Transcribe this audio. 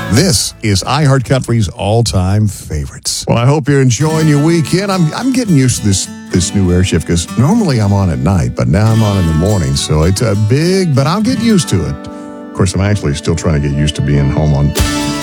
This is iHeartCountry's all-time favorites. Well, I hope you're enjoying your weekend. I'm getting used to this new air shift because normally I'm on at night, but now I'm on in the morning, so it's a big, but I'll get used to it. Of course, I'm actually still trying to get used to being home on